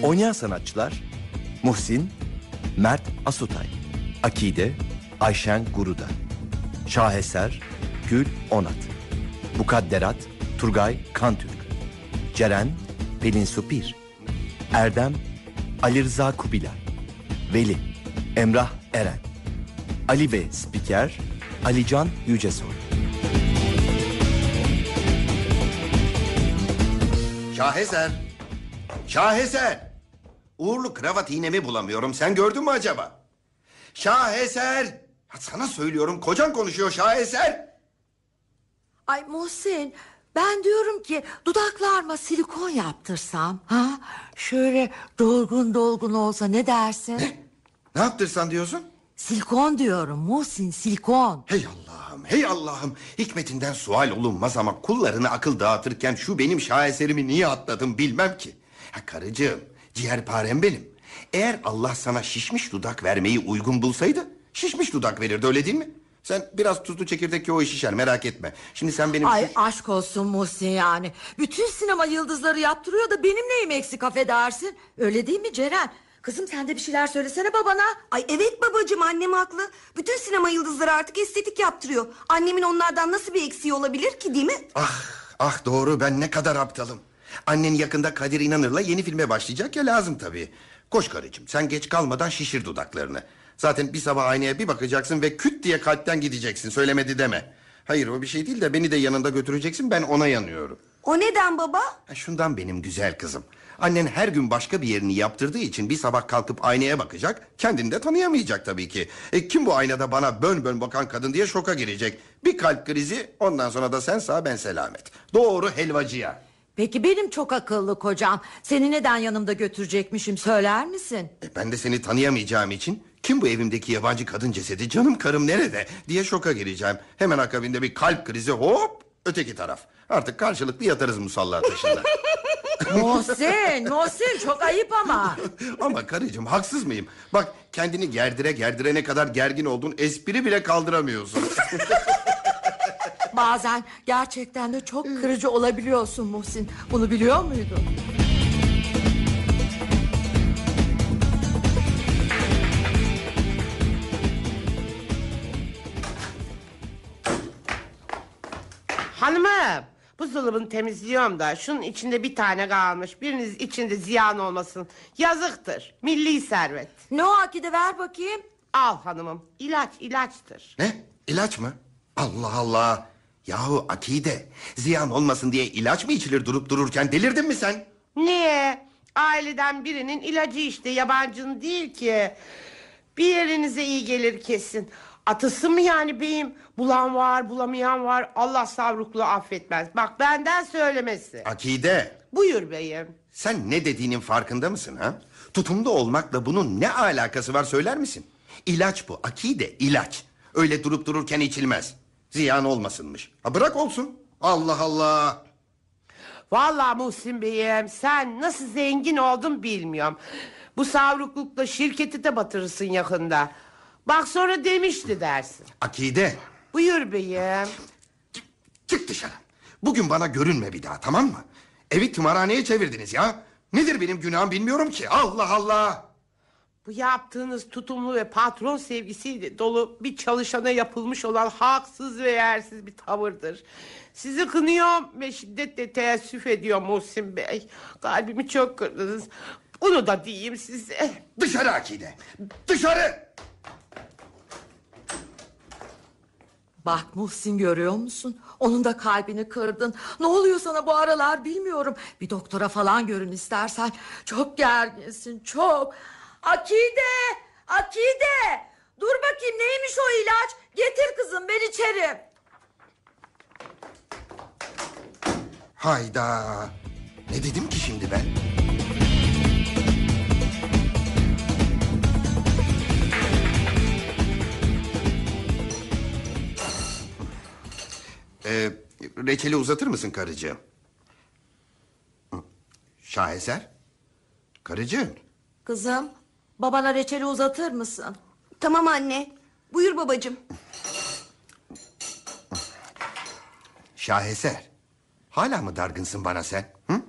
Oynayan sanatçılar: Muhsin, Mert Asutay, Akide, Ayşen Guruda, Şaheser, Gül Onat, Mukadderat, Turgay Kantürk, Ceren, Pelin Supir, Erdem, Ali Rıza Kubilay, Veli, Emrah Eren, Ali ve spiker Alican Yücesoy. Şaheser! Şaheser! Uğurlu kravat iğnemi bulamıyorum. Sen gördün mü acaba? Şaheser! Ya sana söylüyorum, kocan konuşuyor Şaheser! Ay Muhsin, ben diyorum ki dudaklarıma silikon yaptırsam, ha? Şöyle dolgun dolgun olsa ne dersin? Ne yaptırsan diyorsun? Silikon diyorum Muhsin, silikon. Hey Allah'ım, hey Allah'ım. Hikmetinden sual olunmaz ama kullarına akıl dağıtırken şu benim şaheserimi niye atladım bilmem ki. Ha karıcığım, ciğerparem benim. Eğer Allah sana şişmiş dudak vermeyi uygun bulsaydı şişmiş dudak verirdi, öyle değil mi? Sen biraz tuzlu çekirdek ye, o iş şişer, merak etme. Şimdi sen benim... Ay aşk olsun Muhsin yani. Bütün sinema yıldızları yaptırıyor da benim neyim eksik affedersin? Öyle değil mi Ceren? Kızım sen de bir şeyler söylesene babana. Ay evet babacığım, annem haklı. Bütün sinema yıldızları artık estetik yaptırıyor. Annemin onlardan nasıl bir eksiği olabilir ki, değil mi? Ah doğru, ben ne kadar aptalım. Annen yakında Kadir İnanır'la yeni filme başlayacak ya, lazım tabii. Koş karıcığım, sen geç kalmadan şişir dudaklarını. Zaten bir sabah aynaya bir bakacaksın ve küt diye kalpten gideceksin, söylemedi deme. Hayır, o bir şey değil de beni de yanında götüreceksin, ben ona yanıyorum. O neden baba? Şundan benim güzel kızım. Annen her gün başka bir yerini yaptırdığı için bir sabah kalkıp aynaya bakacak, kendini de tanıyamayacak tabii ki. Kim bu aynada bana bön bön bakan kadın diye şoka girecek. Bir kalp krizi, ondan sonra da sen sağ ben selamet. Doğru helvacıya. Peki benim çok akıllı kocam seni neden yanımda götürecekmişim, söyler misin? Ben de seni tanıyamayacağım için kim bu evimdeki yabancı kadın cesedi, canım karım nerede diye şoka gireceğim. Hemen akabinde bir kalp krizi, hop öteki taraf. Artık karşılıklı yatarız musalla taşında. Muhsin çok ayıp ama. Ama karıcığım, haksız mıyım? Bak, kendini gerdire gerdire ne kadar gergin oldun, espri bile kaldıramıyorsun. Bazen gerçekten de çok kırıcı olabiliyorsun Muhsin. Bunu biliyor muydun? Hanımım, buzdolabını temizliyorum da şunun içinde bir tane kalmış. Biriniz içinde ziyan olmasın. Yazıktır. Milli servet. Ne o Akide, ver bakayım. Al hanımım. İlaçtır. Ne? İlaç mı? Allah Allah. Yahu Akide, ziyan olmasın diye ilaç mı içilir durup dururken, delirdin mi sen? Niye? Aileden birinin ilacı işte, yabancının değil ki. Bir yerinize iyi gelir kesin. Atısı mı yani beyim? Bulan var, bulamayan var. Allah savruklu affetmez. Bak, benden söylemesi. Akide, Buyur beyim. sen ne dediğinin farkında mısın ha? Tutumlu olmakla bunun ne alakası var, söyler misin? İlaç bu Akide, ilaç. Öyle durup dururken içilmez. Ziyan olmasınmış. Ha, bırak olsun. Allah Allah. Vallahi Muhsin beyim, sen nasıl zengin oldun bilmiyorum. Bu savruklukla şirketi de batırırsın yakında. Bak sonra demişti dersin. Akide, Buyur beyim. çık dışarı. Bugün bana görünme bir daha, tamam mı? Evi tımarhaneye çevirdiniz ya. Nedir benim günahım bilmiyorum ki. Allah Allah. Bu yaptığınız tutumlu ve patron sevgisiyle dolu bir çalışana yapılmış olan haksız ve yersiz bir tavırdır. Sizi kınıyorum ve şiddetle teessüf ediyorum Muhsin Bey. Kalbimi çok kırdınız. Bunu da diyeyim size. Dışarı Akide. Dışarı. Bak Muhsin, görüyor musun? Onun da kalbini kırdın. Ne oluyor sana bu aralar bilmiyorum. Bir doktora falan görün istersen. Çok gerginsin, çok. Akide! Dur bakayım, neymiş o ilaç? Getir kızım, ben içerim. Hayda. Ne dedim ki şimdi ben? Reçeli uzatır mısın karıcığım? Şaheser? Karıcığım. Kızım, babana reçeli uzatır mısın? Tamam anne. Buyur babacığım. Şaheser. Hala mı dargınsın bana sen? Hı?